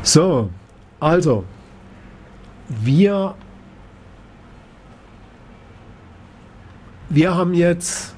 So, also, wir haben jetzt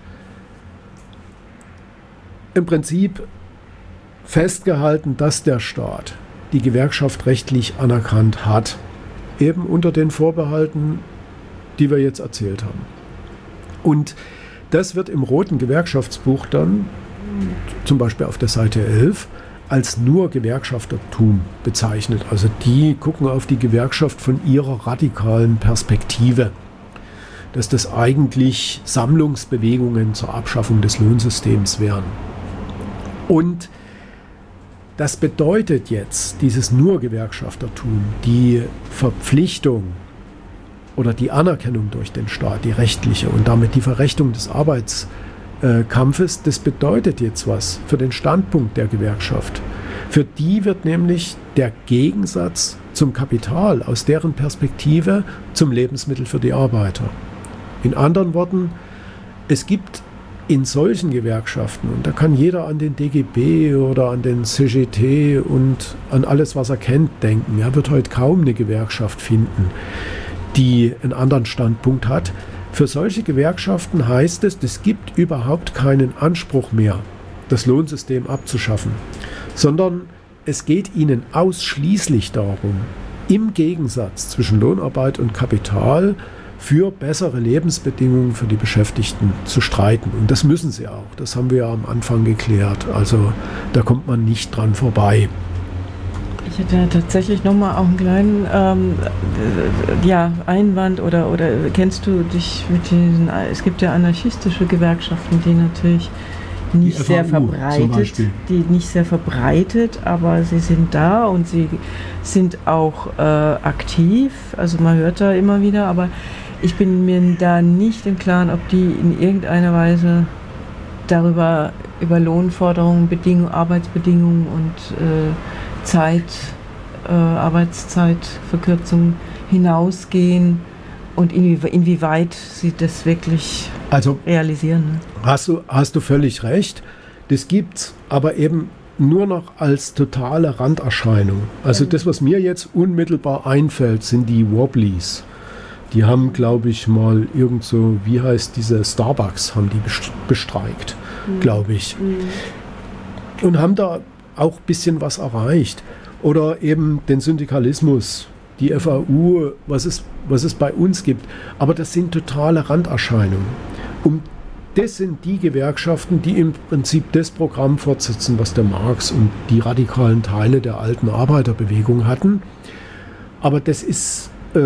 im Prinzip festgehalten, dass der Staat die Gewerkschaft rechtlich anerkannt hat, eben unter den Vorbehalten, die wir jetzt erzählt haben. Und das wird im Roten Gewerkschaftsbuch dann, zum Beispiel auf der Seite 11, als nur Gewerkschaftertum bezeichnet. Also die gucken auf die Gewerkschaft von ihrer radikalen Perspektive, dass das eigentlich Sammlungsbewegungen zur Abschaffung des Lohnsystems wären. Und das bedeutet jetzt, dieses nur Gewerkschaftertum, die Verpflichtung oder die Anerkennung durch den Staat, die rechtliche und damit die Verrechtung des Arbeitskampfes, das bedeutet jetzt was für den Standpunkt der Gewerkschaft. Für die wird nämlich der Gegensatz zum Kapital aus deren Perspektive zum Lebensmittel für die Arbeiter. In anderen Worten, es gibt in solchen Gewerkschaften, und da kann jeder an den DGB oder an den CGT und an alles, was er kennt, denken. Er wird heute kaum eine Gewerkschaft finden, die einen anderen Standpunkt hat. Für solche Gewerkschaften heißt es, es gibt überhaupt keinen Anspruch mehr, das Lohnsystem abzuschaffen, sondern es geht ihnen ausschließlich darum, im Gegensatz zwischen Lohnarbeit und Kapital für bessere Lebensbedingungen für die Beschäftigten zu streiten. Und das müssen sie auch. Das haben wir ja am Anfang geklärt. Also da kommt man nicht dran vorbei. Ich hätte ja tatsächlich nochmal auch einen kleinen Einwand oder kennst du dich mit diesen, es gibt ja anarchistische Gewerkschaften, die natürlich nicht sehr verbreitet, aber sie sind da und sie sind auch aktiv, also man hört da immer wieder, aber ich bin mir da nicht im Klaren, ob die in irgendeiner Weise über Lohnforderungen, Arbeitsbedingungen und Arbeitszeitverkürzung hinausgehen und inwieweit sie das wirklich realisieren. Ne? Hast du völlig recht. Das gibt's, aber eben nur noch als totale Randerscheinung. Also das, was mir jetzt unmittelbar einfällt, sind die Wobblies. Die haben, glaube ich, mal irgend so, wie heißt diese Starbucks, haben die bestreikt, glaube ich. Und haben da auch ein bisschen was erreicht. Oder eben den Syndikalismus, die FAU, was es bei uns gibt. Aber das sind totale Randerscheinungen. Das sind die Gewerkschaften, die im Prinzip das Programm fortsetzen, was der Marx und die radikalen Teile der alten Arbeiterbewegung hatten. Aber das ist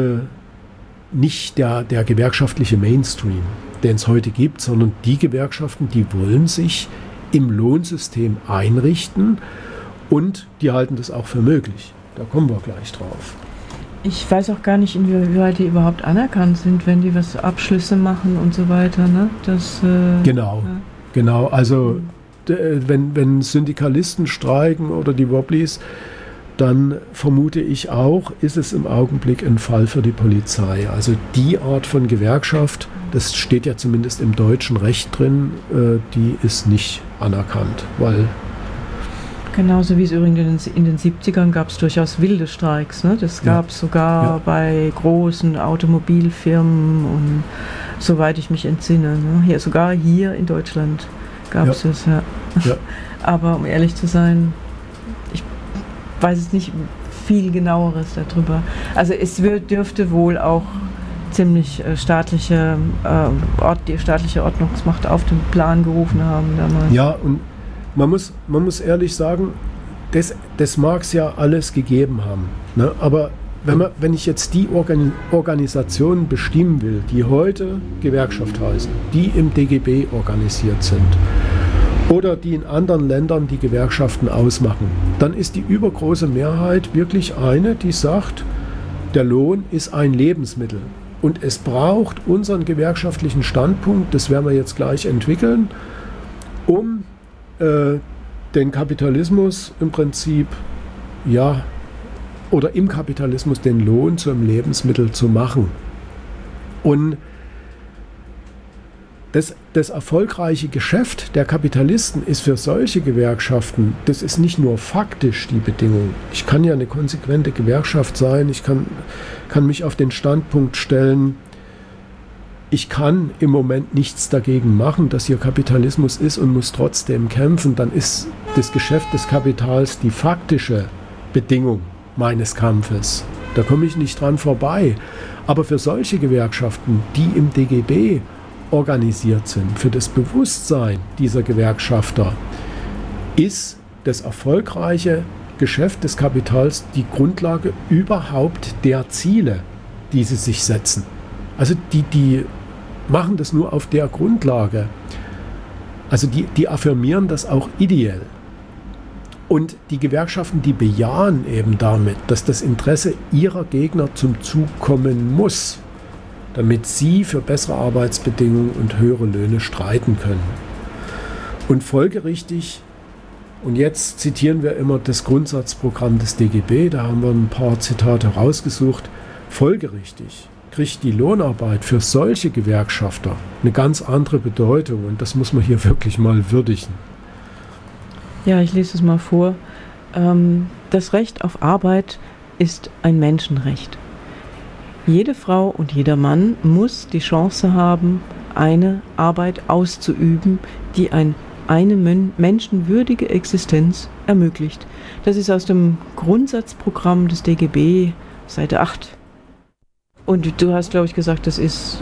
nicht der gewerkschaftliche Mainstream, den es heute gibt, sondern die Gewerkschaften, die wollen sich im Lohnsystem einrichten und die halten das auch für möglich. Da kommen wir gleich drauf. Ich weiß auch gar nicht, inwieweit die überhaupt anerkannt sind, wenn die was Abschlüsse machen und so weiter. Ne? Genau. Also wenn Syndikalisten streiken oder die Wobblies, dann vermute ich auch, ist es im Augenblick ein Fall für die Polizei. Also die Art von Gewerkschaft, das steht ja zumindest im deutschen Recht drin, die ist nicht anerkannt, weil genauso wie es übrigens in den 70ern gab es durchaus wilde Streiks. Ne? Das gab es sogar bei großen Automobilfirmen und soweit ich mich entsinne. Ne? Sogar hier in Deutschland gab es es. Ja. Aber um ehrlich zu sein, ich weiß es nicht viel genaueres darüber. Also es dürfte wohl auch ziemlich die staatliche Ordnungsmacht auf den Plan gerufen haben damals. Ja, und man muss ehrlich sagen, das mag es ja alles gegeben haben. Ne? Aber wenn ich jetzt die Organisationen bestimmen will, die heute Gewerkschaft heißen, die im DGB organisiert sind oder die in anderen Ländern die Gewerkschaften ausmachen, dann ist die übergroße Mehrheit wirklich eine, die sagt, der Lohn ist ein Lebensmittel. Und es braucht unseren gewerkschaftlichen Standpunkt, das werden wir jetzt gleich entwickeln, um den Kapitalismus im Prinzip, oder im Kapitalismus den Lohn zum Lebensmittel zu machen. Und das erfolgreiche Geschäft der Kapitalisten ist für solche Gewerkschaften, das ist nicht nur faktisch die Bedingung. Ich kann ja eine konsequente Gewerkschaft sein, ich kann mich auf den Standpunkt stellen, ich kann im Moment nichts dagegen machen, dass hier Kapitalismus ist und muss trotzdem kämpfen, dann ist das Geschäft des Kapitals die faktische Bedingung meines Kampfes. Da komme ich nicht dran vorbei. Aber für solche Gewerkschaften, die im DGB organisiert sind, für das Bewusstsein dieser Gewerkschafter, ist das erfolgreiche Geschäft des Kapitals die Grundlage überhaupt der Ziele, die sie sich setzen. Also die machen das nur auf der Grundlage. Also die affirmieren das auch ideell. Und die Gewerkschaften, die bejahen eben damit, dass das Interesse ihrer Gegner zum Zug kommen muss, damit sie für bessere Arbeitsbedingungen und höhere Löhne streiten können. Und folgerichtig, und jetzt zitieren wir immer das Grundsatzprogramm des DGB, da haben wir ein paar Zitate rausgesucht, folgerichtig kriegt die Lohnarbeit für solche Gewerkschafter eine ganz andere Bedeutung und das muss man hier wirklich mal würdigen. Ja, ich lese es mal vor. Das Recht auf Arbeit ist ein Menschenrecht. Jede Frau und jeder Mann muss die Chance haben, eine Arbeit auszuüben, die eine menschenwürdige Existenz ermöglicht. Das ist aus dem Grundsatzprogramm des DGB, Seite 8. Und du hast, glaube ich, gesagt, das ist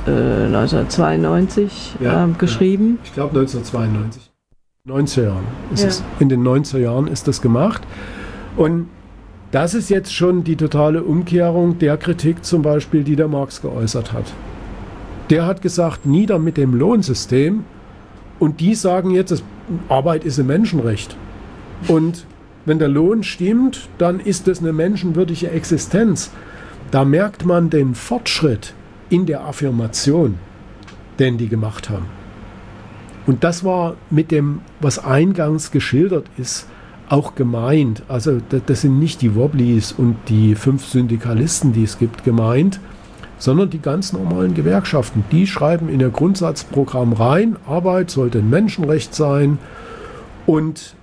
1992 geschrieben. Ja, ich glaube 1992. 90er Jahren ist es. In den 90er Jahren ist das gemacht. Und das ist jetzt schon die totale Umkehrung der Kritik zum Beispiel, die der Marx geäußert hat. Der hat gesagt, nieder mit dem Lohnsystem. Und die sagen jetzt, Arbeit ist ein Menschenrecht. Und wenn der Lohn stimmt, dann ist das eine menschenwürdige Existenz. Da merkt man den Fortschritt in der Affirmation, den die gemacht haben. Und das war mit dem, was eingangs geschildert ist, auch gemeint. Also das sind nicht die Wobblies und die 5 Syndikalisten, die es gibt, gemeint, sondern die ganz normalen Gewerkschaften. Die schreiben in ihr Grundsatzprogramm rein, Arbeit sollte ein Menschenrecht sein und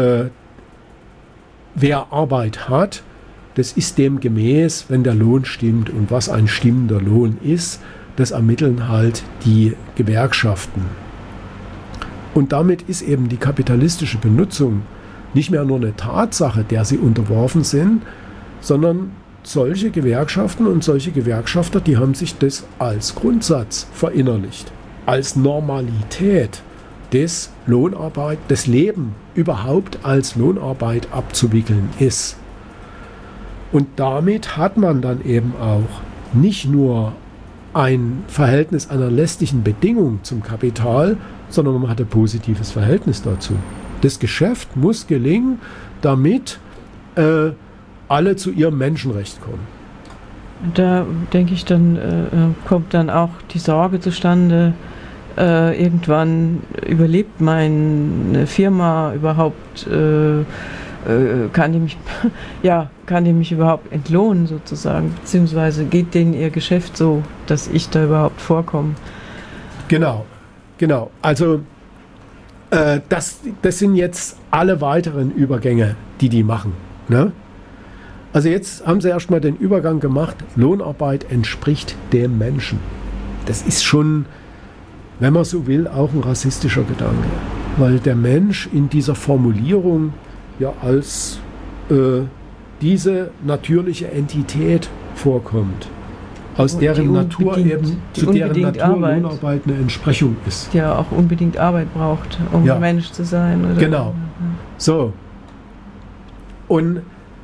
wer Arbeit hat, das ist dem gemäß, wenn der Lohn stimmt. Und was ein stimmender Lohn ist, das ermitteln halt die Gewerkschaften. Und damit ist eben die kapitalistische Benutzung nicht mehr nur eine Tatsache, der sie unterworfen sind, sondern solche Gewerkschaften und solche Gewerkschafter, die haben sich das als Grundsatz verinnerlicht, als Normalität des Lohnarbeit, des Leben überhaupt als Lohnarbeit abzuwickeln ist. Und damit hat man dann eben auch nicht nur ein Verhältnis einer lästigen Bedingung zum Kapital, sondern man hat ein positives Verhältnis dazu. Das Geschäft muss gelingen, damit alle zu ihrem Menschenrecht kommen. Da denke ich, dann kommt dann auch die Sorge zustande, irgendwann überlebt meine Firma überhaupt, kann die mich überhaupt entlohnen sozusagen, beziehungsweise geht denen ihr Geschäft so, dass ich da überhaupt vorkomme. Genau. Also das sind jetzt alle weiteren Übergänge, die machen. Ne? Also jetzt haben sie erstmal den Übergang gemacht, Lohnarbeit entspricht dem Menschen. Das ist schon, wenn man so will, auch ein rassistischer Gedanke. Weil der Mensch in dieser Formulierung ja als diese natürliche Entität vorkommt, aus deren Natur eben, zu deren Natur Lohnarbeit eine Entsprechung ist. Ja, auch unbedingt Arbeit braucht, um Mensch zu sein. Oder? Genau. So. Und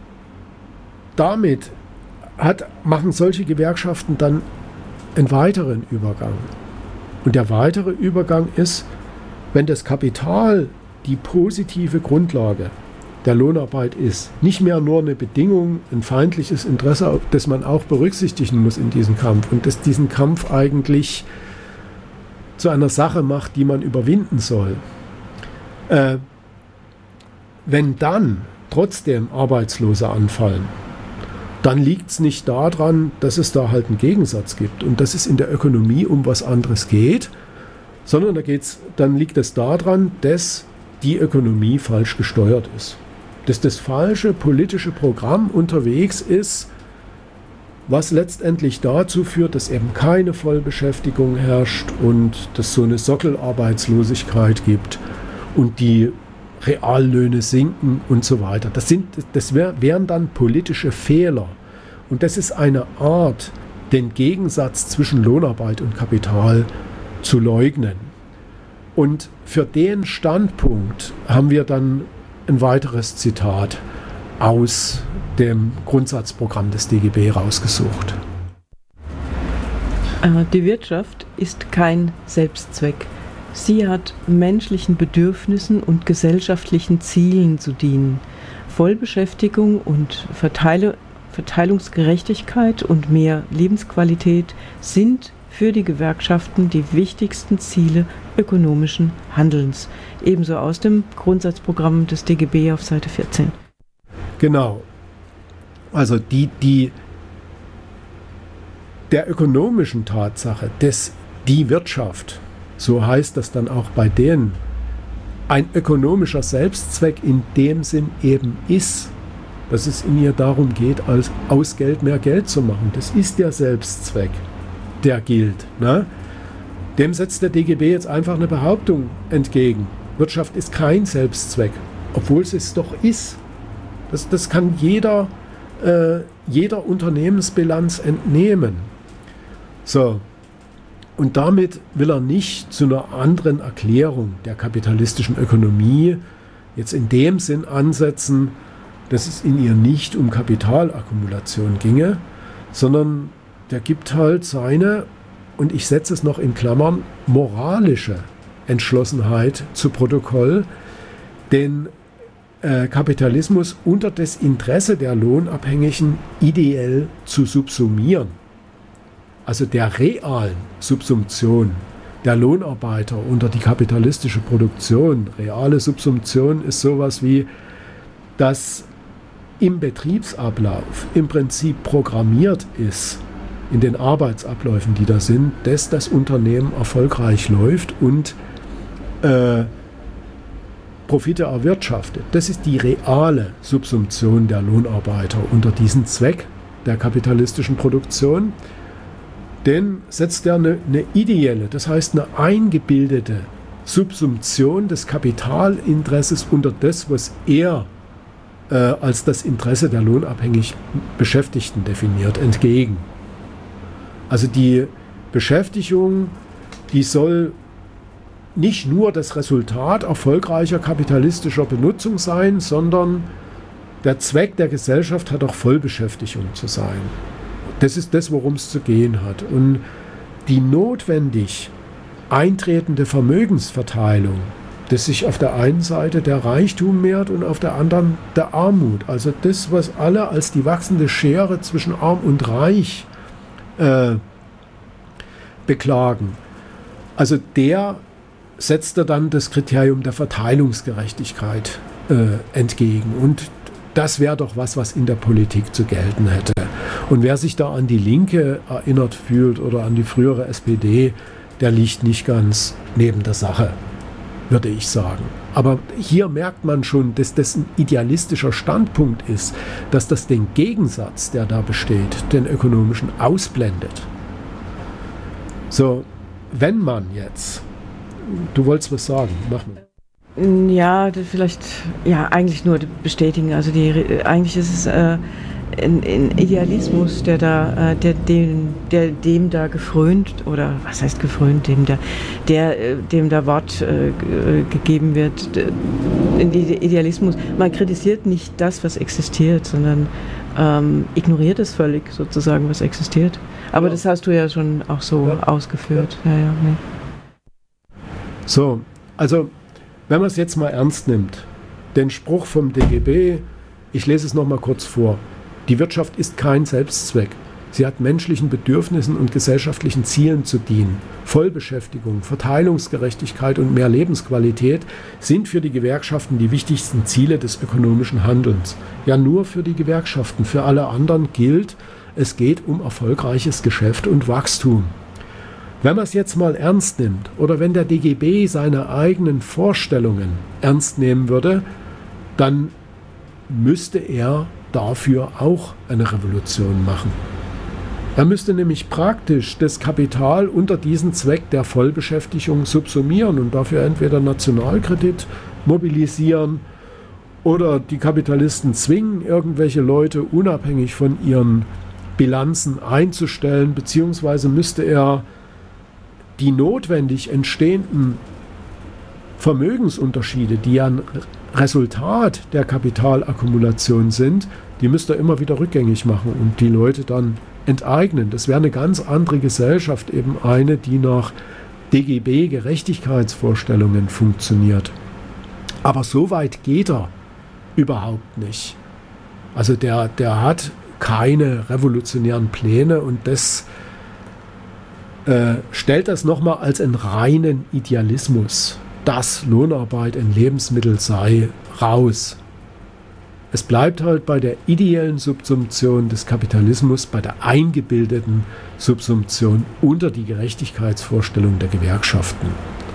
damit machen solche Gewerkschaften dann einen weiteren Übergang. Und der weitere Übergang ist, wenn das Kapital die positive Grundlage der Lohnarbeit ist, nicht mehr nur eine Bedingung, ein feindliches Interesse, das man auch berücksichtigen muss in diesem Kampf und das diesen Kampf eigentlich zu einer Sache macht, die man überwinden soll. Wenn dann trotzdem Arbeitslose anfallen, dann liegt es nicht daran, dass es da halt einen Gegensatz gibt und dass es in der Ökonomie um was anderes geht sondern dann liegt es daran, dass die Ökonomie falsch gesteuert ist. Dass das falsche politische Programm unterwegs ist, was letztendlich dazu führt, dass eben keine Vollbeschäftigung herrscht und dass so eine Sockelarbeitslosigkeit gibt und die Reallöhne sinken und so weiter. Das wären dann politische Fehler. Und das ist eine Art, den Gegensatz zwischen Lohnarbeit und Kapital zu leugnen. Und für den Standpunkt haben wir dann ein weiteres Zitat aus dem Grundsatzprogramm des DGB rausgesucht. Die Wirtschaft ist kein Selbstzweck. Sie hat menschlichen Bedürfnissen und gesellschaftlichen Zielen zu dienen. Vollbeschäftigung und Verteilungsgerechtigkeit und mehr Lebensqualität sind für die Gewerkschaften die wichtigsten Ziele ökonomischen Handelns. Ebenso aus dem Grundsatzprogramm des DGB auf Seite 14. Genau. Also der ökonomischen Tatsache, dass die Wirtschaft, so heißt das dann auch bei denen, ein ökonomischer Selbstzweck in dem Sinn eben ist, dass es in ihr darum geht, aus Geld mehr Geld zu machen. Das ist der Selbstzweck, der gilt. Ne? Dem setzt der DGB jetzt einfach eine Behauptung entgegen. Wirtschaft ist kein Selbstzweck, obwohl es doch ist. Das kann jeder Unternehmensbilanz entnehmen. So. Und damit will er nicht zu einer anderen Erklärung der kapitalistischen Ökonomie jetzt in dem Sinn ansetzen, dass es in ihr nicht um Kapitalakkumulation ginge, sondern der gibt halt seine, und ich setze es noch in Klammern, moralische Entschlossenheit zu Protokoll, den Kapitalismus unter das Interesse der Lohnabhängigen ideell zu subsumieren. Also der realen Subsumption der Lohnarbeiter unter die kapitalistische Produktion. Reale Subsumption ist sowas wie, dass im Betriebsablauf im Prinzip programmiert ist, in den Arbeitsabläufen, die da sind, dass das Unternehmen erfolgreich läuft und Profite erwirtschaftet. Das ist die reale Subsumption der Lohnarbeiter unter diesen Zweck der kapitalistischen Produktion. Den setzt er eine ideelle, das heißt eine eingebildete Subsumption des Kapitalinteresses unter das, was er als das Interesse der lohnabhängig Beschäftigten definiert, entgegen. Also die Beschäftigung, die soll nicht nur das Resultat erfolgreicher kapitalistischer Benutzung sein, sondern der Zweck der Gesellschaft hat auch Vollbeschäftigung zu sein. Das ist das, worum es zu gehen hat. Und die notwendig eintretende Vermögensverteilung, dass sich auf der einen Seite der Reichtum mehrt und auf der anderen der Armut. Also das, was alle als die wachsende Schere zwischen Arm und Reich beklagen. Also der setzte dann das Kriterium der Verteilungsgerechtigkeit entgegen. Und das wäre doch was in der Politik zu gelten hätte. Und wer sich da an die Linke erinnert fühlt oder an die frühere SPD, der liegt nicht ganz neben der Sache, würde ich sagen. Aber hier merkt man schon, dass das ein idealistischer Standpunkt ist, dass das den Gegensatz, der da besteht, den ökonomischen, ausblendet. So, wenn man jetzt, du wolltest was sagen, mach mal. Ja, vielleicht, ja, eigentlich nur bestätigen. Also eigentlich ist es ein Idealismus, der dem da gefrönt, oder was heißt gefrönt, dem da Wort gegeben wird. Idealismus, man kritisiert nicht das, was existiert, sondern ignoriert es völlig sozusagen, was existiert. Aber ja, das hast du ja schon auch so ausgeführt. Ja. Nee. So, also wenn man es jetzt mal ernst nimmt, den Spruch vom DGB, ich lese es nochmal kurz vor. Die Wirtschaft ist kein Selbstzweck. Sie hat menschlichen Bedürfnissen und gesellschaftlichen Zielen zu dienen. Vollbeschäftigung, Verteilungsgerechtigkeit und mehr Lebensqualität sind für die Gewerkschaften die wichtigsten Ziele des ökonomischen Handelns. Ja, nur für die Gewerkschaften. Für alle anderen gilt, es geht um erfolgreiches Geschäft und Wachstum. Wenn man es jetzt mal ernst nimmt oder wenn der DGB seine eigenen Vorstellungen ernst nehmen würde, dann müsste er dafür auch eine Revolution machen. Er müsste nämlich praktisch das Kapital unter diesen Zweck der Vollbeschäftigung subsumieren und dafür entweder Nationalkredit mobilisieren oder die Kapitalisten zwingen, irgendwelche Leute unabhängig von ihren Bilanzen einzustellen, beziehungsweise müsste er die notwendig entstehenden Vermögensunterschiede, die ja ein Resultat der Kapitalakkumulation sind, die müsste er immer wieder rückgängig machen und die Leute dann enteignen. Das wäre eine ganz andere Gesellschaft, eben eine, die nach DGB-Gerechtigkeitsvorstellungen funktioniert. Aber so weit geht er überhaupt nicht. Also der hat keine revolutionären Pläne und das stellt das nochmal als einen reinen Idealismus, dass Lohnarbeit ein Lebensmittel sei, raus. Es bleibt halt bei der ideellen Subsumption des Kapitalismus, bei der eingebildeten Subsumption unter die Gerechtigkeitsvorstellung der Gewerkschaften.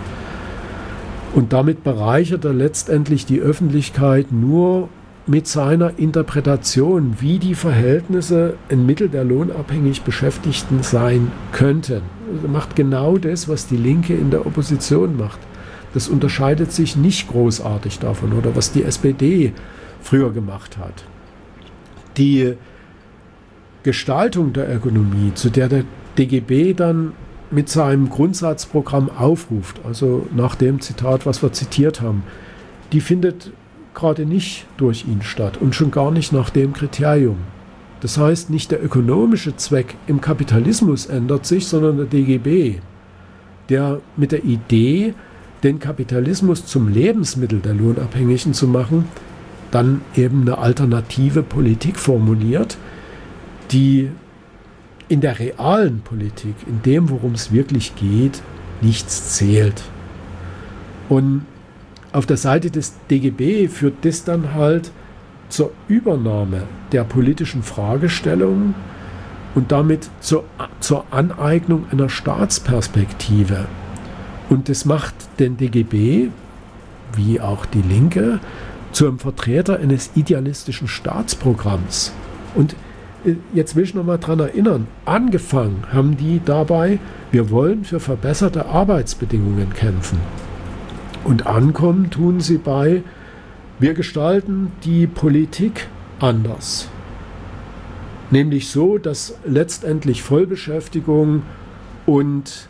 Und damit bereichert er letztendlich die Öffentlichkeit nur mit seiner Interpretation, wie die Verhältnisse in Mittel der lohnabhängig Beschäftigten sein könnten. Er macht genau das, was die Linke in der Opposition macht. Das unterscheidet sich nicht großartig davon oder was die SPD früher gemacht hat. Die Gestaltung der Ökonomie, zu der der DGB dann mit seinem Grundsatzprogramm aufruft, also nach dem Zitat, was wir zitiert haben, die findet gerade nicht durch ihn statt und schon gar nicht nach dem Kriterium. Das heißt, nicht der ökonomische Zweck im Kapitalismus ändert sich, sondern der DGB, der mit der Idee, den Kapitalismus zum Lebensmittel der Lohnabhängigen zu machen, dann eben eine alternative Politik formuliert, die in der realen Politik, in dem, worum es wirklich geht, nichts zählt. Und auf der Seite des DGB führt das dann halt zur Übernahme der politischen Fragestellungen und damit zur Aneignung einer Staatsperspektive. Und das macht den DGB, wie auch die Linke, zu einem Vertreter eines idealistischen Staatsprogramms. Und jetzt will ich noch mal daran erinnern, angefangen haben die dabei, wir wollen für verbesserte Arbeitsbedingungen kämpfen. Und ankommen tun sie bei, wir gestalten die Politik anders. Nämlich so, dass letztendlich Vollbeschäftigung und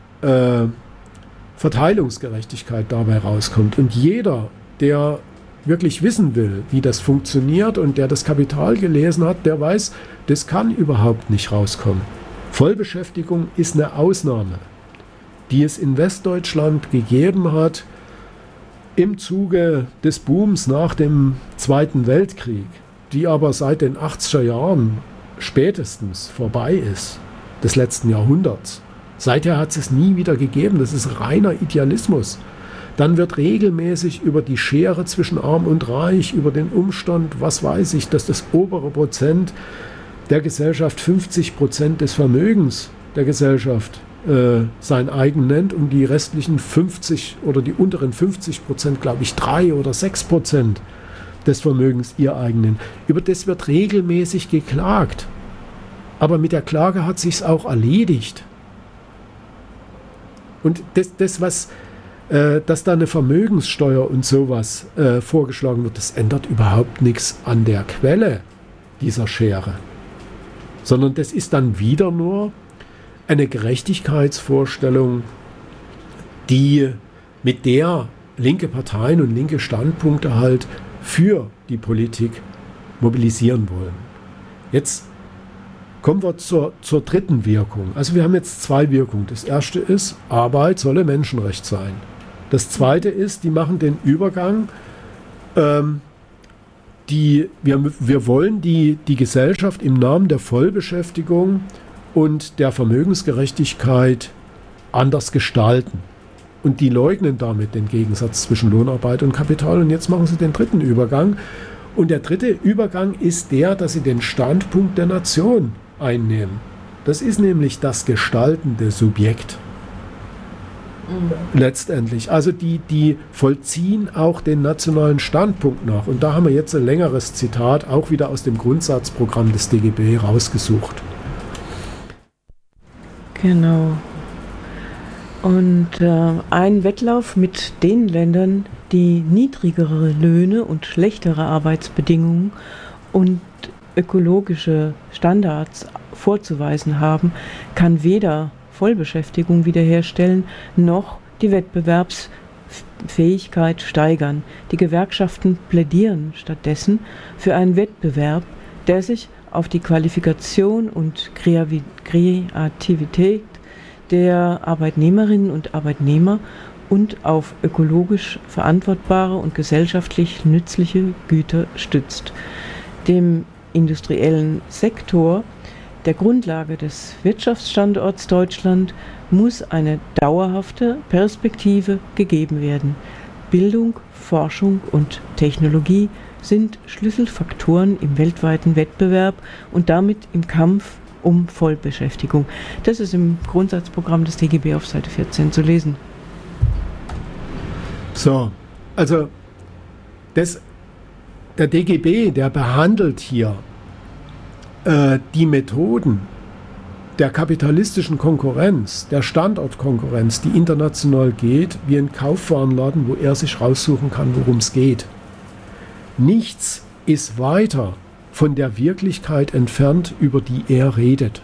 Verteilungsgerechtigkeit dabei rauskommt. Und jeder, der wirklich wissen will, wie das funktioniert und der das Kapital gelesen hat, der weiß, das kann überhaupt nicht rauskommen. Vollbeschäftigung ist eine Ausnahme, die es in Westdeutschland gegeben hat im Zuge des Booms nach dem Zweiten Weltkrieg, die aber seit den 80er Jahren spätestens vorbei ist, des letzten Jahrhunderts. Seither hat es nie wieder gegeben, das ist reiner Idealismus. Dann wird regelmäßig über die Schere zwischen Arm und Reich, über den Umstand, was weiß ich, dass das obere Prozent der Gesellschaft 50% des Vermögens der Gesellschaft sein eigen nennt und die restlichen 50 oder die unteren 50%, glaube ich, 3 oder 6% des Vermögens ihr eigen nennen. Über das wird regelmäßig geklagt. Aber mit der Klage hat sich's auch erledigt. Und dass da eine Vermögenssteuer und sowas vorgeschlagen wird, das ändert überhaupt nichts an der Quelle dieser Schere. Sondern das ist dann wieder nur eine Gerechtigkeitsvorstellung, mit der linke Parteien und linke Standpunkte halt für die Politik mobilisieren wollen. Jetzt kommen wir zur dritten Wirkung. Also wir haben jetzt zwei Wirkungen. Das erste ist, Arbeit solle Menschenrecht sein. Das zweite ist, die machen den Übergang, wir wollen die Gesellschaft im Namen der Vollbeschäftigung und der Vermögensgerechtigkeit anders gestalten. Und die leugnen damit den Gegensatz zwischen Lohnarbeit und Kapital. Und jetzt machen sie den dritten Übergang. Und der dritte Übergang ist der, dass sie den Standpunkt der Nation einnehmen. Das ist nämlich das gestaltende Subjekt. letztendlich. Also die vollziehen auch den nationalen Standpunkt nach. Und da haben wir jetzt ein längeres Zitat, auch wieder aus dem Grundsatzprogramm des DGB rausgesucht. Genau. Und ein Wettlauf mit den Ländern, die niedrigere Löhne und schlechtere Arbeitsbedingungen und ökologische Standards vorzuweisen haben, kann weder Vollbeschäftigung wiederherstellen, noch die Wettbewerbsfähigkeit steigern. Die Gewerkschaften plädieren stattdessen für einen Wettbewerb, der sich auf die Qualifikation und Kreativität der Arbeitnehmerinnen und Arbeitnehmer und auf ökologisch verantwortbare und gesellschaftlich nützliche Güter stützt. Dem industriellen Sektor, der Grundlage des Wirtschaftsstandorts Deutschland, muss eine dauerhafte Perspektive gegeben werden. Bildung, Forschung und Technologie sind Schlüsselfaktoren im weltweiten Wettbewerb und damit im Kampf um Vollbeschäftigung. Das ist im Grundsatzprogramm des DGB auf Seite 14 zu lesen. So, also der DGB, der behandelt hier die Methoden der kapitalistischen Konkurrenz, der Standortkonkurrenz, die international geht, wie ein Kaufwarenladen, wo er sich raussuchen kann, worum es geht. Nichts ist weiter von der Wirklichkeit entfernt, über die er redet.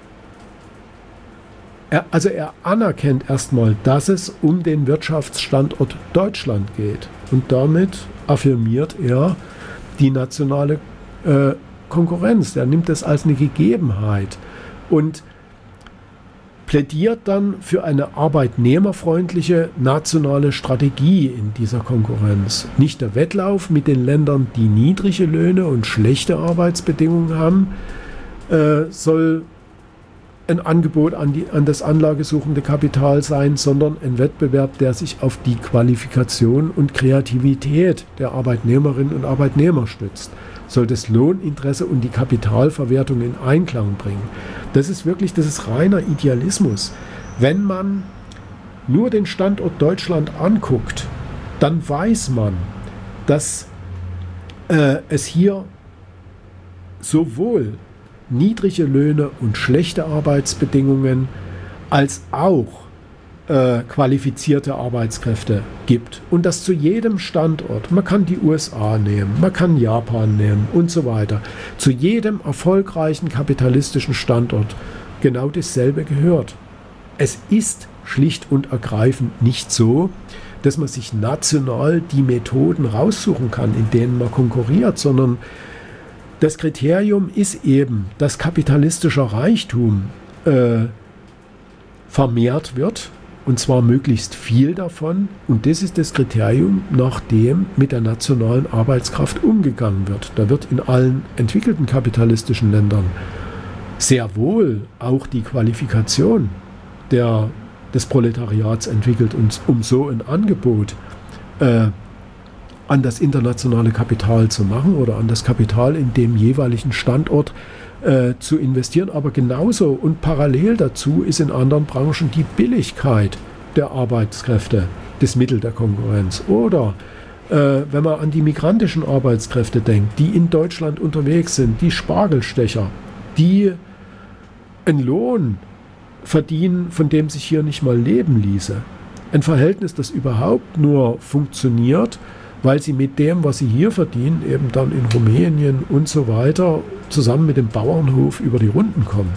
Er anerkennt erstmal, dass es um den Wirtschaftsstandort Deutschland geht. Und damit affirmiert er die nationale Konkurrenz. Er nimmt es als eine Gegebenheit und plädiert dann für eine arbeitnehmerfreundliche nationale Strategie in dieser Konkurrenz. Nicht der Wettlauf mit den Ländern, die niedrige Löhne und schlechte Arbeitsbedingungen haben, soll ein Angebot an das anlagesuchende Kapital sein, sondern ein Wettbewerb, der sich auf die Qualifikation und Kreativität der Arbeitnehmerinnen und Arbeitnehmer stützt. Soll das Lohninteresse und die Kapitalverwertung in Einklang bringen. Das ist reiner Idealismus. Wenn man nur den Standort Deutschland anguckt, dann weiß man, dass es hier sowohl niedrige Löhne und schlechte Arbeitsbedingungen als auch qualifizierte Arbeitskräfte gibt. Und das zu jedem Standort. Man kann die USA nehmen, man kann Japan nehmen und so weiter. Zu jedem erfolgreichen kapitalistischen Standort genau dasselbe gehört. Es ist schlicht und ergreifend nicht so, dass man sich national die Methoden raussuchen kann, in denen man konkurriert, sondern das Kriterium ist eben, dass kapitalistischer Reichtum vermehrt wird, und zwar möglichst viel davon. Und das ist das Kriterium, nach dem mit der nationalen Arbeitskraft umgegangen wird. Da wird in allen entwickelten kapitalistischen Ländern sehr wohl auch die Qualifikation des Proletariats entwickelt, um so ein Angebot an das internationale Kapital zu machen oder an das Kapital in dem jeweiligen Standort zu investieren. Aber genauso und parallel dazu ist in anderen Branchen die Billigkeit der Arbeitskräfte das Mittel der Konkurrenz. Oder wenn man an die migrantischen Arbeitskräfte denkt, die in Deutschland unterwegs sind, die Spargelstecher, die einen Lohn verdienen, von dem sich hier nicht mal leben ließe. Ein Verhältnis, das überhaupt nur funktioniert, weil sie mit dem, was sie hier verdienen, eben dann in Rumänien und so weiter zusammen mit dem Bauernhof über die Runden kommen.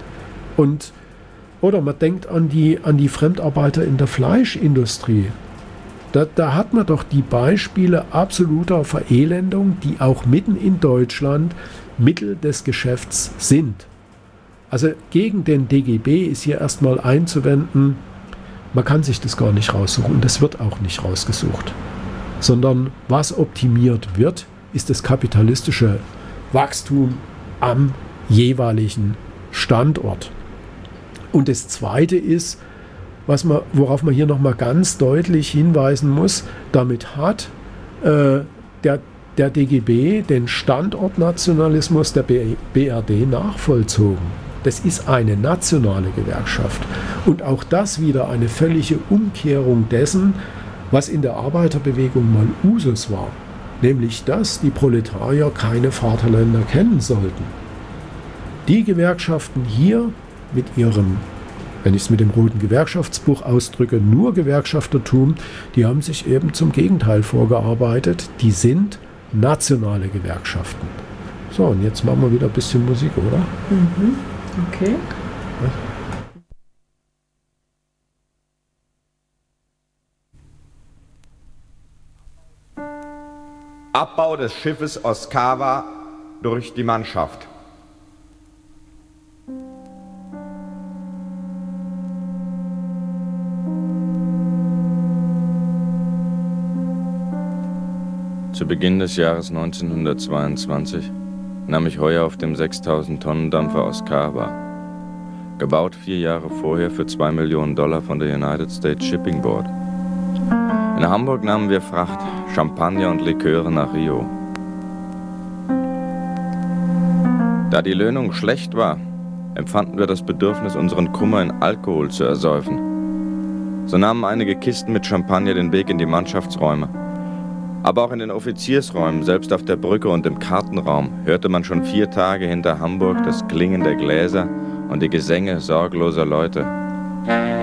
Oder man denkt an die Fremdarbeiter in der Fleischindustrie. Da hat man doch die Beispiele absoluter Verelendung, die auch mitten in Deutschland Mittel des Geschäfts sind. Also gegen den DGB ist hier erstmal einzuwenden, man kann sich das gar nicht raussuchen und das wird auch nicht rausgesucht. Sondern was optimiert wird, ist das kapitalistische Wachstum am jeweiligen Standort. Und das Zweite ist, worauf man hier nochmal ganz deutlich hinweisen muss, damit hat der DGB den Standortnationalismus der BRD nachvollzogen. Das ist eine nationale Gewerkschaft. Und auch das wieder eine völlige Umkehrung dessen, was in der Arbeiterbewegung mal Usus war. Nämlich, dass die Proletarier keine Vaterländer kennen sollten. Die Gewerkschaften hier mit ihrem, wenn ich es mit dem Roten Gewerkschaftsbuch ausdrücke, nur Gewerkschaftertum, die haben sich eben zum Gegenteil vorgearbeitet. Die sind nationale Gewerkschaften. So, und jetzt machen wir wieder ein bisschen Musik, oder? Mhm. Okay. Abbau des Schiffes Oskawa durch die Mannschaft. Zu Beginn des Jahres 1922 nahm ich Heuer auf dem 6000-Tonnen-Dampfer Oskawa, gebaut 4 Jahre vorher für $2 Millionen von der United States Shipping Board. In Hamburg nahmen wir Fracht, Champagner und Liköre nach Rio. Da die Löhnung schlecht war, empfanden wir das Bedürfnis, unseren Kummer in Alkohol zu ersäufen. So nahmen einige Kisten mit Champagner den Weg in die Mannschaftsräume. Aber auch in den Offiziersräumen, selbst auf der Brücke und im Kartenraum, hörte man schon 4 Tage hinter Hamburg das Klingen der Gläser und die Gesänge sorgloser Leute.